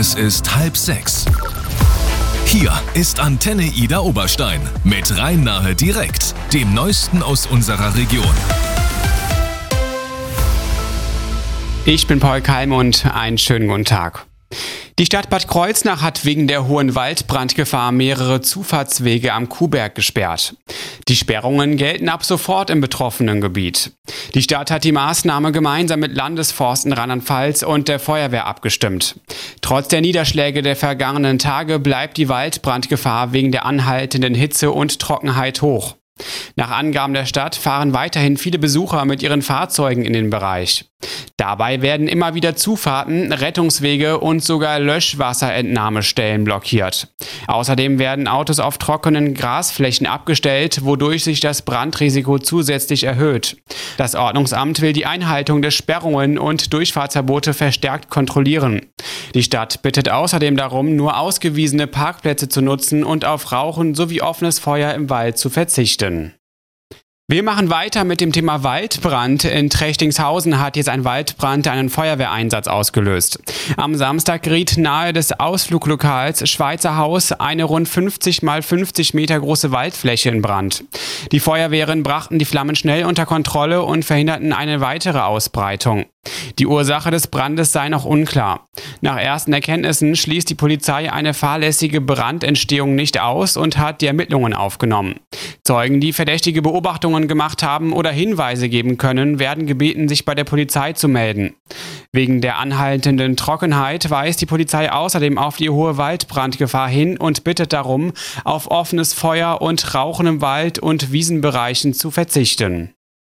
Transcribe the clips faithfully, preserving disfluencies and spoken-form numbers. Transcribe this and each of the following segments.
Es ist halb sechs. Hier ist Antenne Ida Oberstein mit Rhein-Nahe direkt, dem Neuesten aus unserer Region. Ich bin Paul Keim und einen schönen guten Tag. Die Stadt Bad Kreuznach hat wegen der hohen Waldbrandgefahr mehrere Zufahrtswege am Kuhberg gesperrt. Die Sperrungen gelten ab sofort im betroffenen Gebiet. Die Stadt hat die Maßnahme gemeinsam mit Landesforsten Rheinland-Pfalz und der Feuerwehr abgestimmt. Trotz der Niederschläge der vergangenen Tage bleibt die Waldbrandgefahr wegen der anhaltenden Hitze und Trockenheit hoch. Nach Angaben der Stadt fahren weiterhin viele Besucher mit ihren Fahrzeugen in den Bereich. Dabei werden immer wieder Zufahrten, Rettungswege und sogar Löschwasserentnahmestellen blockiert. Außerdem werden Autos auf trockenen Grasflächen abgestellt, wodurch sich das Brandrisiko zusätzlich erhöht. Das Ordnungsamt will die Einhaltung der Sperrungen und Durchfahrtsverbote verstärkt kontrollieren. Die Stadt bittet außerdem darum, nur ausgewiesene Parkplätze zu nutzen und auf Rauchen sowie offenes Feuer im Wald zu verzichten. Wir machen weiter mit dem Thema Waldbrand. In Trechtingshausen hat jetzt ein Waldbrand einen Feuerwehreinsatz ausgelöst. Am Samstag geriet nahe des Ausfluglokals Schweizer Haus eine rund fünfzig mal fünfzig Meter große Waldfläche in Brand. Die Feuerwehren brachten die Flammen schnell unter Kontrolle und verhinderten eine weitere Ausbreitung. Die Ursache des Brandes sei noch unklar. Nach ersten Erkenntnissen schließt die Polizei eine fahrlässige Brandentstehung nicht aus und hat die Ermittlungen aufgenommen. Zeugen, die verdächtige Beobachtungen gemacht haben oder Hinweise geben können, werden gebeten, sich bei der Polizei zu melden. Wegen der anhaltenden Trockenheit weist die Polizei außerdem auf die hohe Waldbrandgefahr hin und bittet darum, auf offenes Feuer und Rauchen im Wald und Wiesenbereichen zu verzichten.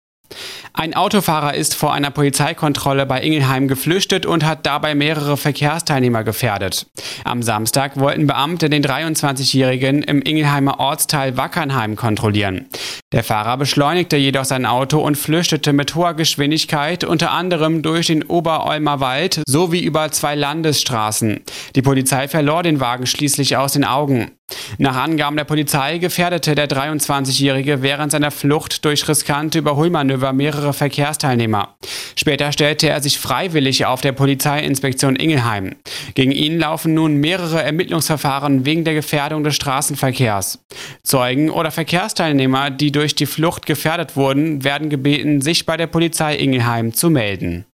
Ein Autofahrer ist vor einer Polizeikontrolle bei Ingelheim geflüchtet und hat dabei mehrere Verkehrsteilnehmer gefährdet. Am Samstag wollten Beamte den dreiundzwanzigjährigen im Ingelheimer Ortsteil Wackernheim kontrollieren. Der Fahrer beschleunigte jedoch sein Auto und flüchtete mit hoher Geschwindigkeit unter anderem durch den Oberolmer Wald sowie über zwei Landesstraßen. Die Polizei verlor den Wagen schließlich aus den Augen. Nach Angaben der Polizei gefährdete der dreiundzwanzigjährige während seiner Flucht durch riskante Überholmanöver mehrere Verkehrsteilnehmer. Später stellte er sich freiwillig auf der Polizeiinspektion Ingelheim. Gegen ihn laufen nun mehrere Ermittlungsverfahren wegen der Gefährdung des Straßenverkehrs. Zeugen oder Verkehrsteilnehmer, die durch die Flucht gefährdet wurden, werden gebeten, sich bei der Polizei Ingelheim zu melden.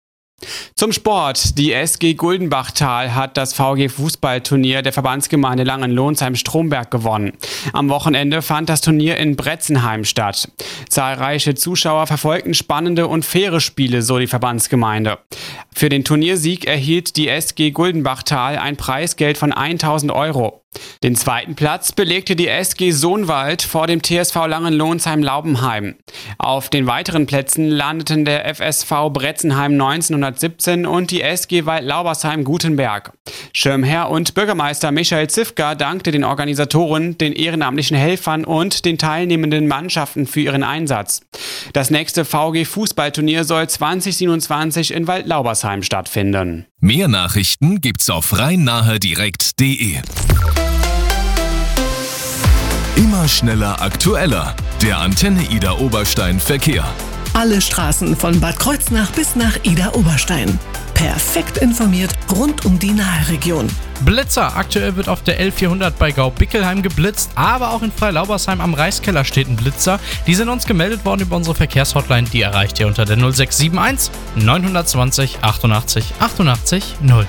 Zum Sport. Die S G Guldenbachtal hat das V G-Fußballturnier der Verbandsgemeinde Langenlohnsheim-Stromberg gewonnen. Am Wochenende fand das Turnier in Bretzenheim statt. Zahlreiche Zuschauer verfolgten spannende und faire Spiele, so die Verbandsgemeinde. Für den Turniersieg erhielt die S G Guldenbachtal ein Preisgeld von tausend Euro. Den zweiten Platz belegte die S G Sohnwald vor dem T S V Langenlohnsheim-Laubenheim. Auf den weiteren Plätzen landeten der F S V Bretzenheim neunzehnhundertsiebzehn und die S G Waldlaubersheim-Gutenberg. Schirmherr und Bürgermeister Michael Zifka dankte den Organisatoren, den ehrenamtlichen Helfern und den teilnehmenden Mannschaften für ihren Einsatz. Das nächste V G-Fußballturnier soll zwanzig siebenundzwanzig in Waldlaubersheim stattfinden. Mehr Nachrichten gibt's auf rhein-nahe direkt punkt de. Immer schneller, aktueller. Der Antenne Ida Oberstein Verkehr. Alle Straßen von Bad Kreuznach bis nach Ida Oberstein. Perfekt informiert rund um die Nahe-Region. Blitzer. Aktuell wird auf der L vierhundert bei Gau-Bickelheim geblitzt, aber auch in Freilaubersheim am Reiskeller steht ein Blitzer. Die sind uns gemeldet worden über unsere Verkehrshotline. Die erreicht ihr unter der null sechs sieben eins neun zwei null achtundachtzig achtundachtzig null.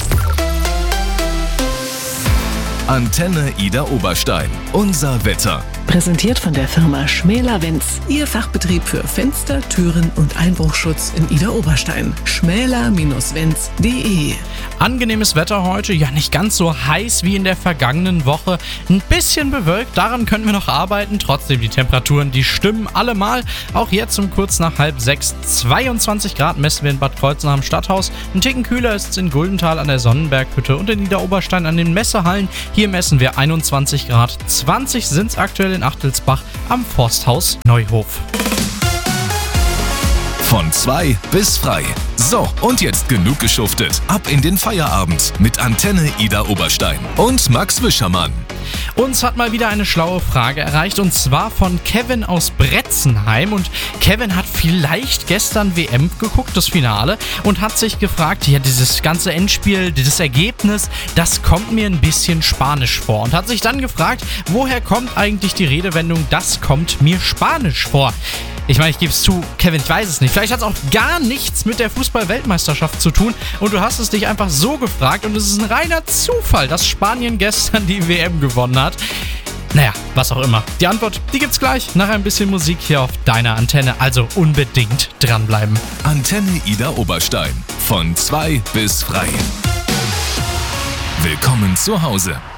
Antenne Ida Oberstein. Unser Wetter. Präsentiert von der Firma Schmäler-Wenz. Ihr Fachbetrieb für Fenster, Türen und Einbruchschutz in Ida Oberstein. schmäler Bindestrich wenz punkt de. Angenehmes Wetter heute, ja nicht ganz so heiß wie in der vergangenen Woche. Ein bisschen bewölkt, daran können wir noch arbeiten. Trotzdem die Temperaturen, die stimmen allemal. Auch jetzt um kurz nach halb sechs. zweiundzwanzig Grad messen wir in Bad Kreuznach am Stadthaus. Ein Ticken kühler ist es in Guldenthal an der Sonnenberghütte und in Ida Oberstein an den Messehallen. Hier messen wir einundzwanzig Grad. zwanzig sind es aktuell in Achtelsbach am Forsthaus Neuhof. Von zwei bis frei. So So, und jetzt genug geschuftet. Ab in den Feierabend mit Antenne Ida Oberstein und Max Wischermann. Uns hat mal wieder eine schlaue Frage erreicht und zwar von Kevin aus Bretzenheim. Und Kevin hat vielleicht gestern W M geguckt, das Finale, und hat sich gefragt, ja, dieses ganze Endspiel, dieses Ergebnis, das kommt mir ein bisschen spanisch vor. Und hat sich dann gefragt, woher kommt eigentlich die Redewendung, das kommt mir spanisch vor? Ich meine, ich gebe es zu, Kevin, ich weiß es nicht. Vielleicht hat es auch gar nichts mit der Fußball-Weltmeisterschaft zu tun und du hast es dich einfach so gefragt und es ist ein reiner Zufall, dass Spanien gestern die W M gewonnen hat. Naja, was auch immer. Die Antwort, die gibt's gleich nach ein bisschen Musik hier auf deiner Antenne, also unbedingt dranbleiben. Antenne Ida Oberstein, von zwei bis frei. Willkommen zu Hause.